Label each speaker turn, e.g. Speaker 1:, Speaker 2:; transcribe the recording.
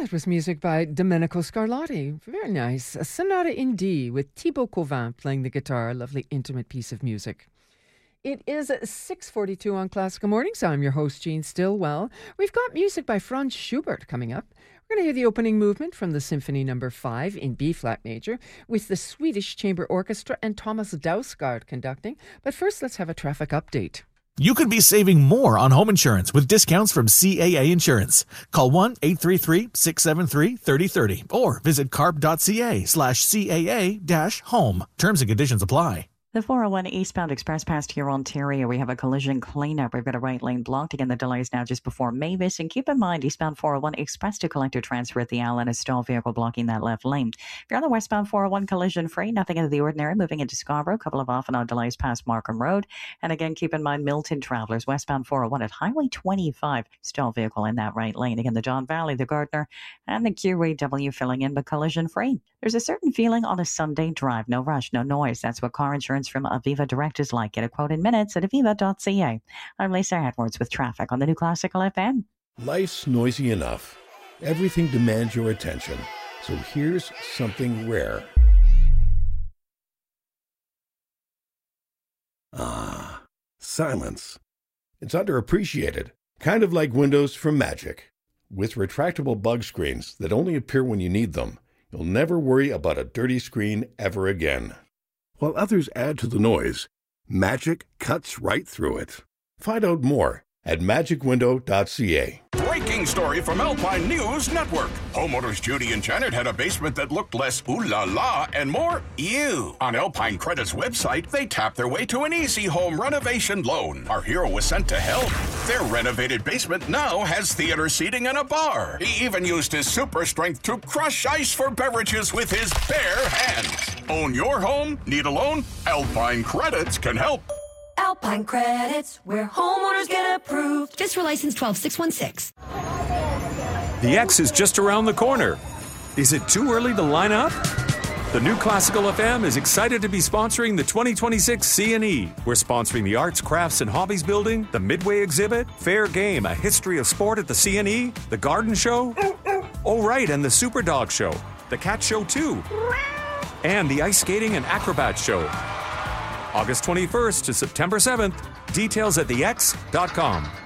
Speaker 1: That was music by Domenico Scarlatti. Very nice. A Sonata in D with Thibaut Cauvin playing the guitar. A lovely, intimate piece of music. It is 6:42 on Classical Mornings. I'm your host, Jean Stillwell. We've got music by Franz Schubert coming up. We're going to hear the opening movement from the Symphony No. 5 in B-flat major with the Swedish Chamber Orchestra and Thomas Dausgaard conducting. But first, let's have a traffic update.
Speaker 2: You could be saving more on home insurance with discounts from CAA Insurance. Call 1-833-673-3030 or visit carp.ca/CAA-home. Terms and conditions apply.
Speaker 3: The 401 eastbound express past here, Ontario. We have a collision cleanup. We've got a right lane blocked. Again, the delay is now just before Mavis. And keep in mind, eastbound 401 express to collector transfer at the Allen, a stall vehicle blocking that left lane. If you're on the westbound 401 collision free, nothing out of the ordinary. Moving into Scarborough, a couple of off and on delays past Markham Road. And again, keep in mind, Milton travelers, westbound 401 at Highway 25, stall vehicle in that right lane. Again, the Don Valley, the Gardner, and the QAW filling in, but collision free. There's a certain feeling on a Sunday drive. No rush, no noise. That's what car insurance from Aviva Direct is like. Get a quote in minutes at aviva.ca. I'm Lisa Edwards with traffic on the new Classical FM.
Speaker 4: Life's noisy enough. Everything demands your attention. So here's something rare. Ah, silence. It's underappreciated. Kind of like windows from Magic. With retractable bug screens that only appear when you need them, you'll never worry about a dirty screen ever again. While others add to the noise, Magic cuts right through it. Find out more at magicwindow.ca.
Speaker 5: Breaking story from Alpine News Network. Homeowners Judy and Janet had a basement that looked less ooh la la and more ew. On Alpine Credit's website, they tapped their way to an easy home renovation loan. Our hero was sent to help. Their renovated basement now has theater seating and a bar. He even used his super strength to crush ice for beverages with his bare hands. Own your home? Need a loan? Alpine Credits can help.
Speaker 6: Alpine Credits, where homeowners get approved. Just for license 12616.
Speaker 7: The X is just around the corner. Is it too early to line up? The new Classical FM is excited to be sponsoring the 2026 CNE. We're sponsoring the Arts, Crafts, and Hobbies Building, the Midway Exhibit, Fair Game, a history of sport at the CNE, the Garden Show, oh right, and the Super Dog Show, the Cat Show too, and the Ice Skating and Acrobat Show. August 21st to September 7th. Details at thex.com.